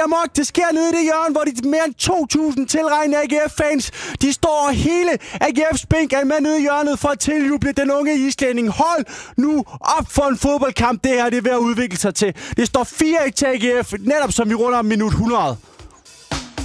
amok. Det sker nede i det hjørne, hvor de mere end 2.000 tilregnede AGF-fans, de står hele AGF's bænk er med nede i hjørnet for at tiljuble den unge islænding. Hold nu op for en fodboldkamp. Det her det er ved at udvikle sig til. Det står 4-1 til AGF, netop som vi runder om minut 100.